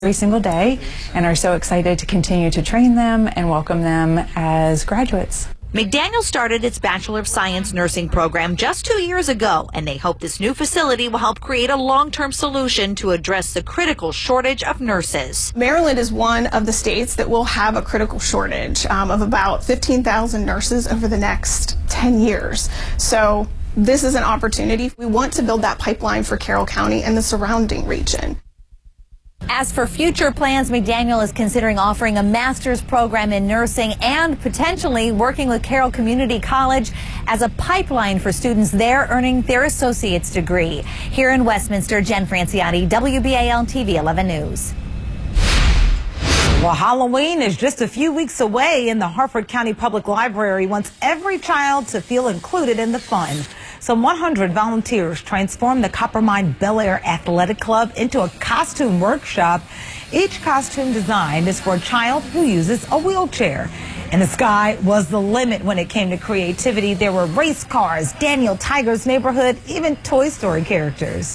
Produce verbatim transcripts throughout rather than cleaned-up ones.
every single day and are so excited to continue to train them and welcome them as graduates. McDaniel started its Bachelor of Science nursing program just two years ago, and they hope this new facility will help create a long-term solution to address the critical shortage of nurses. Maryland is one of the states that will have a critical shortage um, of about fifteen thousand nurses over the next ten years. So this is an opportunity. We want to build that pipeline for Carroll County and the surrounding region. As for future plans, McDaniel is considering offering a master's program in nursing and potentially working with Carroll Community College as a pipeline for students there earning their associate's degree. Here in Westminster, Jen Franciotti, W B A L T V eleven News. Well, Halloween is just a few weeks away, and the Harford County Public Library wants every child to feel included in the fun. Some one hundred volunteers transformed the Coppermine Bel Air Athletic Club into a costume workshop. Each costume designed is for a child who uses a wheelchair. And the sky was the limit when it came to creativity. There were race cars, Daniel Tiger's Neighborhood, even Toy Story characters.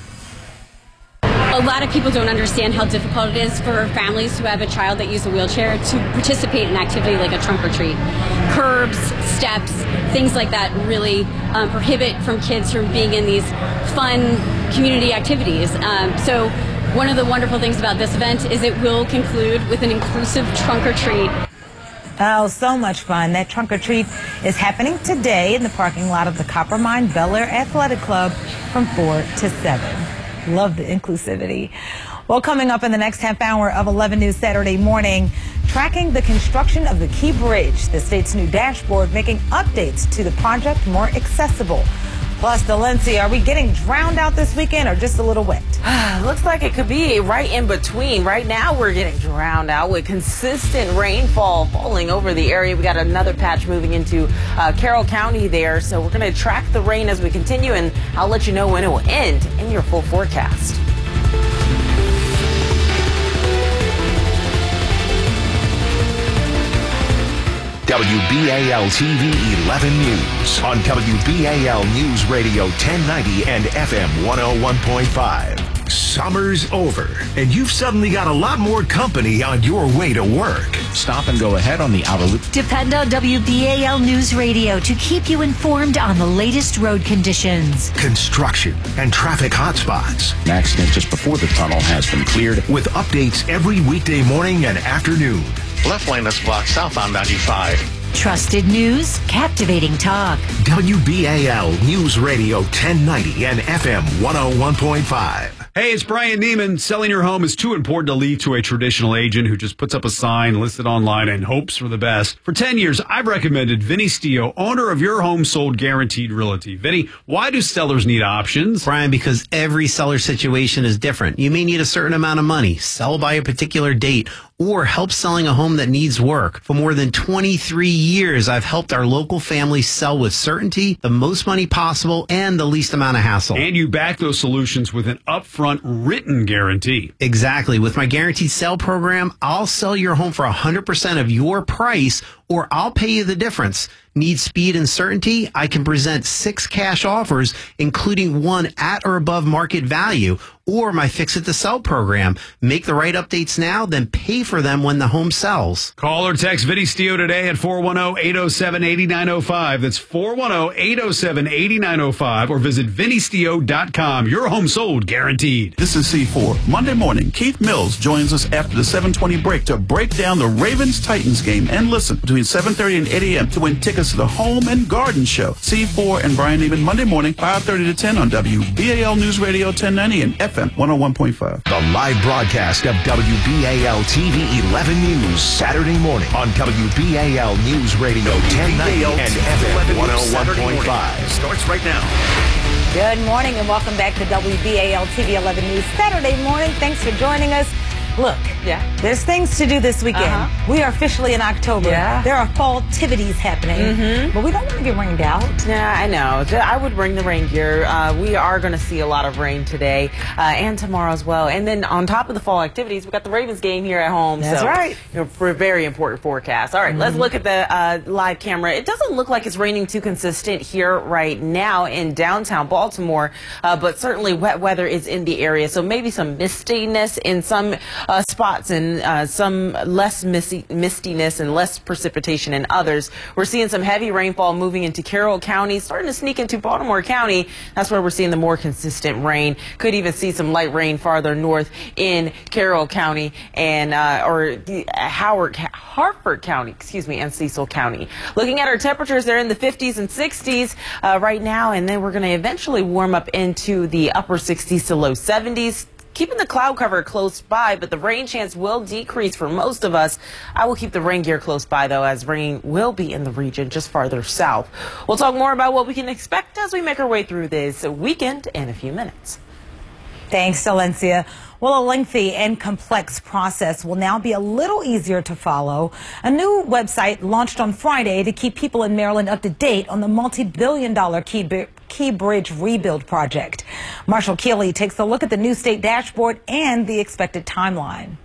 A lot of people don't understand how difficult it is for families who have a child that uses a wheelchair to participate in an activity like a trunk or treat. Curbs, steps, things like that really um, prohibit from kids from being in these fun community activities. Um, so one of the wonderful things about this event is it will conclude with an inclusive trunk or treat. Oh, so much fun. That trunk or treat is happening today in the parking lot of the Coppermine Bel Air Athletic Club from four to seven. Love the inclusivity. Well, coming up in the next half hour of eleven News Saturday morning, tracking the construction of the Key Bridge, the state's new dashboard, making updates to the project more accessible. Plus, Delencia, are we getting drowned out this weekend or just a little wet? Looks like it could be right in between. Right now, we're getting drowned out with consistent rainfall falling over the area. We got another patch moving into uh, Carroll County there. So we're going to track the rain as we continue, and I'll let you know when it will end in your full forecast. W B A L T V eleven News on W B A L News Radio ten ninety and F M one oh one point five. Summer's over, and you've suddenly got a lot more company on your way to work. Stop and go ahead on the outer loop. Depend on W B A L News Radio to keep you informed on the latest road conditions, construction, and traffic hotspots. An accident just before the tunnel has been cleared. With updates every weekday morning and afternoon. Left lane is blocked southbound ninety-five. Trusted news, captivating talk. W B A L News Radio ten ninety and F M one oh one point five. Hey, it's Brian Neiman. Selling your home is too important to leave to a traditional agent who just puts up a sign, lists it online, and hopes for the best. For ten years, I've recommended Vinny Stio, owner of Your Home Sold Guaranteed Realty. Vinny, why do sellers need options? Brian, because every seller situation is different. You may need a certain amount of money, sell by a particular date, or help selling a home that needs work. For more than twenty-three years, I've helped our local families sell with certainty, the most money possible, and the least amount of hassle. And you back those solutions with an upfront written guarantee. Exactly. With my guaranteed sale program, I'll sell your home for one hundred percent of your price, or I'll pay you the difference. Need speed and certainty? I can present six cash offers, including one at or above market value, or my Fix It to Sell program. Make the right updates now, then pay for them when the home sells. Call or text Vinny Stio today at four one zero, eight zero seven, eight nine zero five. That's four one zero, eight zero seven, eight nine zero five, or visit vinny stio dot com. Your home sold guaranteed. This is C four. Monday morning, Keith Mills joins us after the seven twenty break to break down the Ravens-Titans game and listen between seven thirty and eight a.m. to win tickets to the Home and Garden Show. C four and Brian Neiman Monday morning, five thirty to ten on W B A L News Radio ten ninety and F M one oh one point five. The live broadcast of W B A L T V eleven News Saturday morning on W B A L News Radio ten ninety and F M one oh one point five. Starts right now. Good morning and welcome back to W B A L T V eleven News Saturday morning. Thanks for joining us. Look, yeah, there's things to do this weekend. Uh-huh. We are officially in October. Yeah. There are fall activities happening, mm-hmm. but we don't want to get rained out. Yeah, I know. I would bring the rain gear. Uh, we are going to see a lot of rain today uh, and tomorrow as well. And then on top of the fall activities, we've got the Ravens game here at home. That's so, right. You know, for a very important forecast. All right, mm-hmm. let's look at the uh, live camera. It doesn't look like it's raining too consistent here right now in downtown Baltimore, uh, but certainly wet weather is in the area. So maybe some mistiness in some uh, spots and uh, some less misty, mistiness and less precipitation in others. We're seeing some heavy rainfall moving into Carroll County, starting to sneak into Baltimore County. That's where we're seeing the more consistent rain. Could even see some light rain farther north in Carroll County and uh, or Howard, Harford County, excuse me, and Cecil County. Looking at our temperatures, they're in the fifties and sixties uh, right now, and then we're going to eventually warm up into the upper sixties to low seventies. Keeping the cloud cover close by, but the rain chance will decrease for most of us. I will keep the rain gear close by, though, as rain will be in the region just farther south. We'll talk more about what we can expect as we make our way through this weekend in a few minutes. Thanks, Valencia. Well, a lengthy and complex process will now be a little easier to follow. A new website launched on Friday to keep people in Maryland up to date on the multi-billion dollar Key, Key Bridge rebuild project. Marshall Keeley takes a look at the new state dashboard and the expected timeline.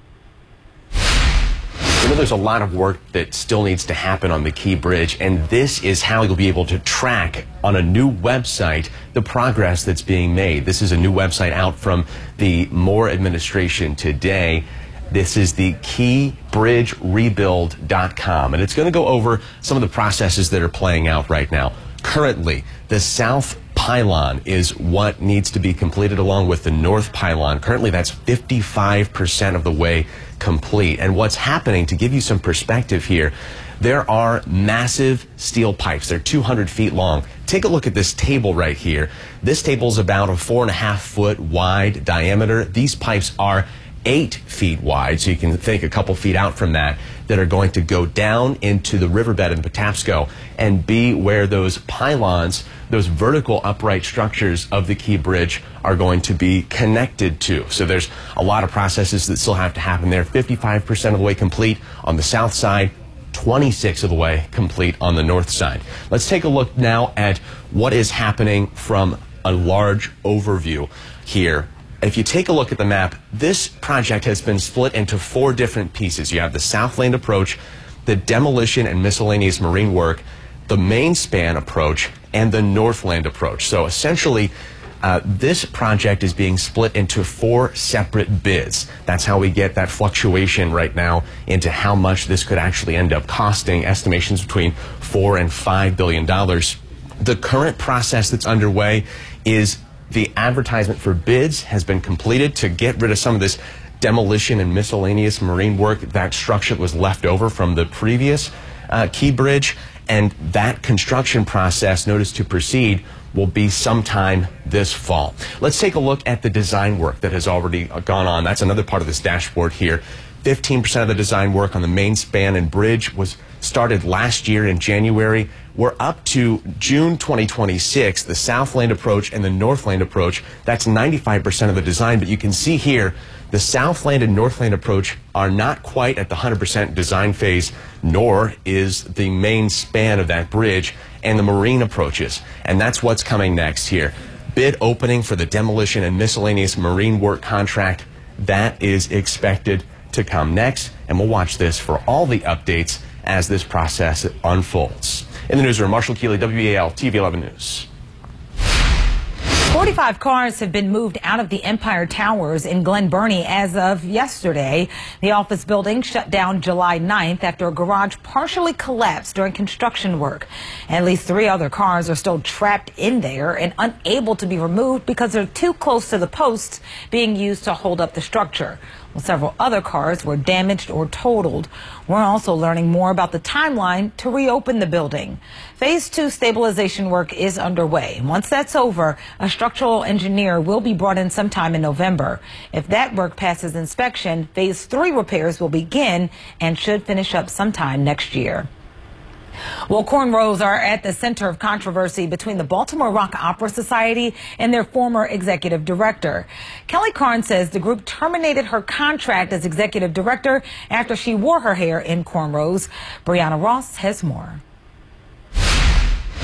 You know, there's a lot of work that still needs to happen on the Key Bridge, and this is how you'll be able to track on a new website the progress that's being made. This is a new website out from the Moore administration today. This is the key bridge rebuild dot com, and it's going to go over some of the processes that are playing out right now. Currently, the south pylon is what needs to be completed along with the north pylon. Currently, that's fifty-five percent of the way complete. And what's happening, to give you some perspective here, there are massive steel pipes. They're two hundred feet long. Take a look at this table right here. This table is about a four and a half foot wide diameter. These pipes are eight feet wide, so you can think a couple feet out from that, that are going to go down into the riverbed in Patapsco and be where those pylons, those vertical upright structures of the Key Bridge, are going to be connected to. So there's a lot of processes that still have to happen there. fifty-five percent of the way complete on the south side, twenty-six of the way complete on the north side. Let's take a look now at what is happening from a large overview here. If you take a look at the map, this project has been split into four different pieces. You have the Southland approach, the demolition and miscellaneous marine work, the main span approach, and the Northland approach. So essentially, uh, this project is being split into four separate bids. That's how we get that fluctuation right now into how much this could actually end up costing, estimations between four and five billion dollars. The current process that's underway is the advertisement for bids has been completed to get rid of some of this demolition and miscellaneous marine work, that structure that was left over from the previous uh, Key Bridge. And that construction process, notice to proceed, will be sometime this fall. Let's take a look at the design work that has already gone on. That's another part of this dashboard here. fifteen percent of the design work on the main span and bridge was started last year in January. We're up to June twenty twenty-six, the Southland approach and the Northland approach. That's ninety-five percent of the design, but you can see here the Southland and Northland approach are not quite at the one hundred percent design phase, nor is the main span of that bridge and the marine approaches. And that's what's coming next here. Bid opening for the demolition and miscellaneous marine work contract, that is expected to come next, and we'll watch this for all the updates as this process unfolds. In the newsroom, Marshall Keeley, W B A L T V eleven News. forty-five cars have been moved out of the Empire Towers in Glen Burnie as of yesterday. The office building shut down July ninth after a garage partially collapsed during construction work. At least three other cars are still trapped in there and unable to be removed because they're too close to the posts being used to hold up the structure. Well, several other cars were damaged or totaled. We're also learning more about the timeline to reopen the building. Phase two stabilization work is underway. Once that's over, a structural engineer will be brought in sometime in November. If that work passes inspection, phase three repairs will begin and should finish up sometime next year. Well, cornrows are at the center of controversy between the Baltimore Rock Opera Society and their former executive director. Kelly Carnes says the group terminated her contract as executive director after she wore her hair in cornrows. Brianna Ross has more.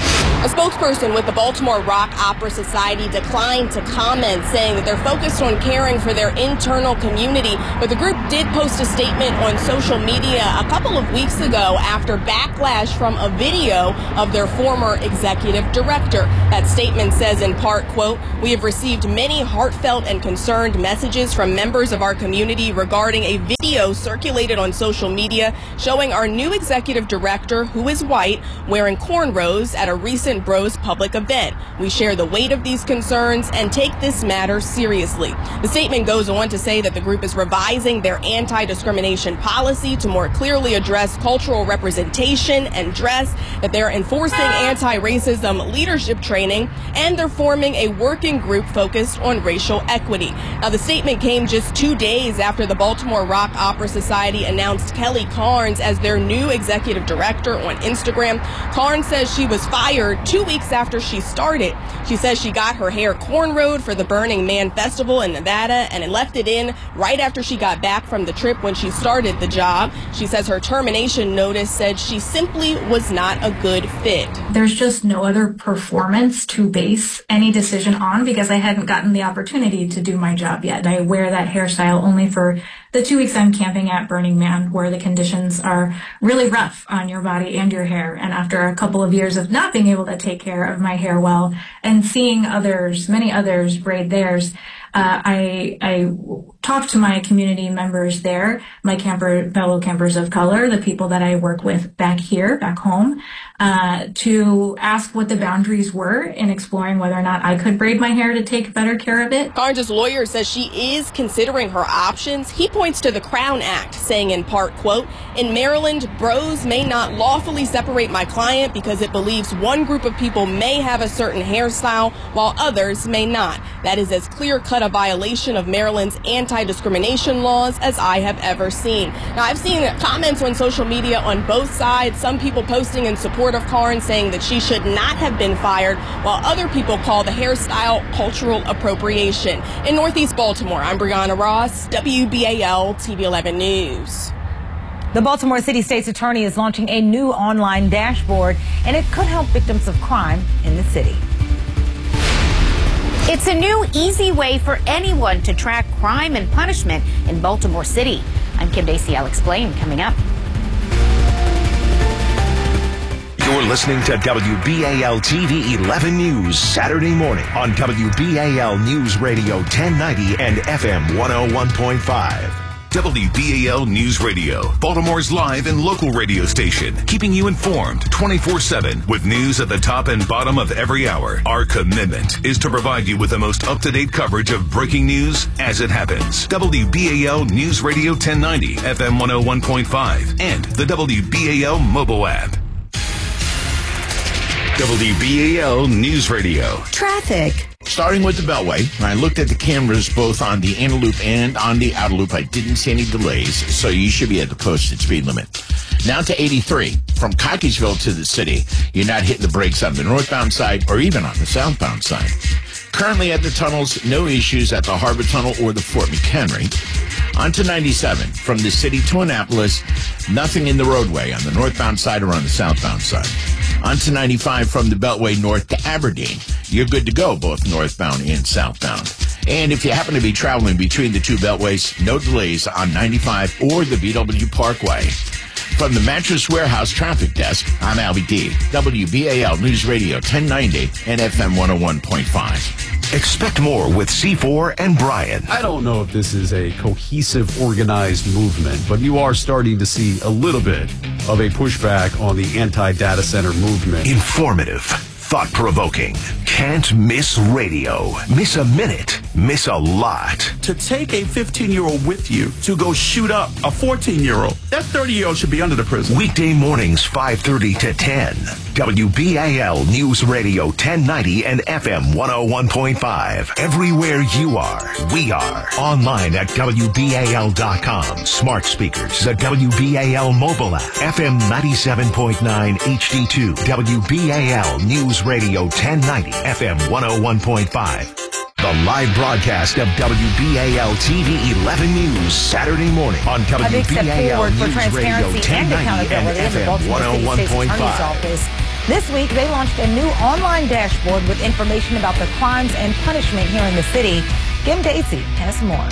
A spokesperson with the Baltimore Rock Opera Society declined to comment, saying that they're focused on caring for their internal community. But the group did post a statement on social media a couple of weeks ago after backlash from a video of their former executive director. That statement says in part, quote, "We have received many heartfelt and concerned messages from members of our community regarding a video circulated on social media showing our new executive director, who is white, wearing cornrows at a recent Bros public event. We share the weight of these concerns and take this matter seriously." The statement goes on to say that the group is revising their anti-discrimination policy to more clearly address cultural representation and dress, that they're enforcing anti-racism leadership training, and they're forming a working group focused on racial equity. Now, the statement came just two days after the Baltimore Rock Opera Society announced Kelly Carnes as their new executive director on Instagram. Carnes says she was fired two weeks after she started. She says she got her hair cornrowed for the Burning Man Festival in Nevada and left it in right after she got back from the trip when she started the job. She says her termination notice said she simply was not a good fit. There's just no other performance to base any decision on because I hadn't gotten the opportunity to do my job yet. I wear that hairstyle only for the two weeks I'm camping at Burning Man, where the conditions are really rough on your body and your hair. And after a couple of years of not being able to take care of my hair well and seeing others, many others braid theirs, uh, I, I talked to my community members there, my camper, fellow campers of color, the people that I work with back here, back home, uh, to ask what the boundaries were in exploring whether or not I could braid my hair to take better care of it. Carnes' lawyer says she is considering her options. He points to the Crown Act, saying in part, quote, "In Maryland, Bros may not lawfully separate my client because it believes one group of people may have a certain hairstyle while others may not. That is as clear-cut a violation of Maryland's anti-discrimination laws as I have ever seen." Now, I've seen comments on social media on both sides, some people posting in support of Carnes saying that she should not have been fired, while other people call the hairstyle cultural appropriation. In Northeast Baltimore, I'm Brianna Ross, W B A L T V eleven News. The Baltimore City State's attorney is launching a new online dashboard, and it could help victims of crime in the city. It's a new, easy way for anyone to track crime and punishment in Baltimore City. I'm Kim Dacey. I'll explain coming up. You're listening to W B A L T V eleven News Saturday morning on W B A L News Radio ten ninety and F M one oh one point five. W B A L News Radio, Baltimore's live and local radio station, keeping you informed twenty-four seven with news at the top and bottom of every hour. Our commitment is to provide you with the most up-to-date coverage of breaking news as it happens. W B A L News Radio ten ninety, F M one oh one point five, and the W B A L mobile app. W B A L News Radio. Traffic. Starting with the Beltway, I looked at the cameras both on the inner loop and on the outer loop. I didn't see any delays, so you should be at the posted speed limit. Now to eighty-three. From Cockeysville to the city, you're not hitting the brakes on the northbound side or even on the southbound side. Currently at the tunnels, no issues at the Harbor Tunnel or the Fort McHenry. On to ninety-seven. From the city to Annapolis, nothing in the roadway on the northbound side or on the southbound side. On to ninety-five from the Beltway north to Aberdeen. You're good to go both northbound and southbound. And if you happen to be traveling between the two beltways, no delays on ninety-five or the B W Parkway. From the Mattress Warehouse Traffic Desk, I'm Albie D. W B A L News Radio ten ninety and F M one oh one point five. Expect more with C four and Brian. I don't know if this is a cohesive, organized movement, but you are starting to see a little bit of a pushback on the anti-data center movement. Informative, thought-provoking. Can't miss radio. Miss a minute. Miss a lot. To take a fifteen-year-old with you to go shoot up a fourteen-year-old, that thirty-year-old should be under the prison. Weekday mornings, five thirty to ten. W B A L News Radio ten ninety and F M one oh one point five. Everywhere you are, we are. Online at W B A L dot com. Smart speakers, the W B A L mobile app. F M ninety-seven point nine H D two. W B A L News Radio ten ninety, F M one oh one point five. The live broadcast of W B A L T V eleven News Saturday morning on W B A L News Radio ten ninety and F M one oh one point five. This week, they launched a new online dashboard with information about the crimes and punishment here in the city. Kim Dacey has more.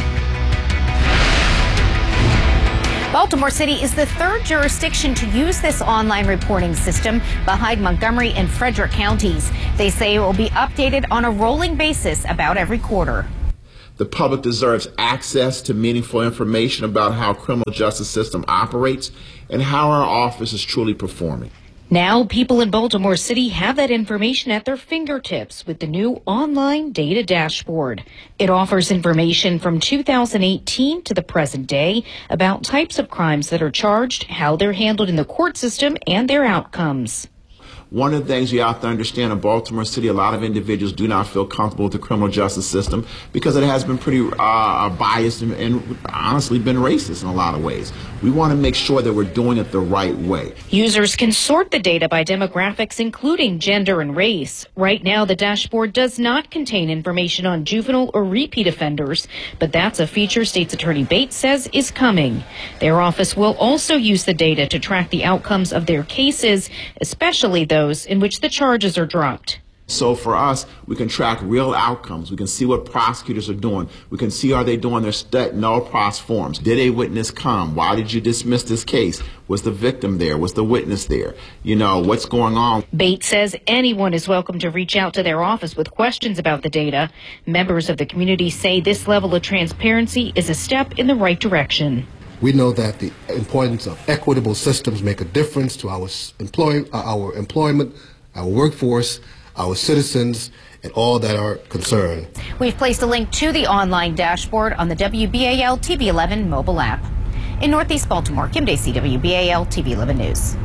Baltimore City is the third jurisdiction to use this online reporting system behind Montgomery and Frederick counties. They say it will be updated on a rolling basis about every quarter. The public deserves access to meaningful information about how criminal justice system operates and how our office is truly performing. Now, people in Baltimore City have that information at their fingertips with the new online data dashboard. It offers information from two thousand eighteen to the present day about types of crimes that are charged, how they're handled in the court system, and their outcomes. One of the things you have to understand in Baltimore City, a lot of individuals do not feel comfortable with the criminal justice system because it has been pretty uh, biased and, and honestly been racist in a lot of ways. We want to make sure that we're doing it the right way. Users can sort the data by demographics, including gender and race. Right now, the dashboard does not contain information on juvenile or repeat offenders, but that's a feature State's Attorney Bates says is coming. Their office will also use the data to track the outcomes of their cases, especially those in which the charges are dropped. So for us, we can track real outcomes. We can see what prosecutors are doing. We can see, are they doing their stet null pros forms? Did a witness come? Why did you dismiss this case? Was the victim there? Was the witness there? You know, what's going on? Bates says anyone is welcome to reach out to their office with questions about the data. Members of the community say this level of transparency is a step in the right direction. We know that the importance of equitable systems make a difference to our employ, uh, our employment, our workforce, our citizens, and all that are concerned. We've placed a link to the online dashboard on the W B A L T V eleven mobile app. In Northeast Baltimore, Kim Dacey, W B A L T V eleven News.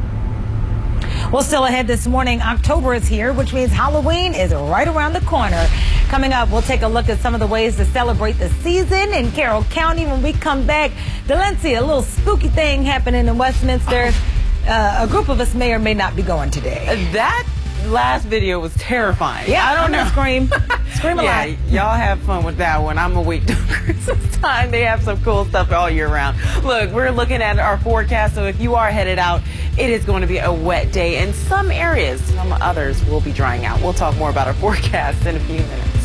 Well, still ahead this morning, October is here, which means Halloween is right around the corner. Coming up, we'll take a look at some of the ways to celebrate the season in Carroll County. When we come back, Delancey, a little spooky thing happening in Westminster. Uh, a group of us may or may not be going today. That last video was terrifying. Yeah, I don't know. Scream. Scream a yeah, lot. Y'all have fun with that one. I'm a week to Christmas time. They have some cool stuff all year round. Look, we're looking at our forecast, so if you are headed out, it is going to be a wet day in some areas. Some others will be drying out. We'll talk more about our forecast in a few minutes.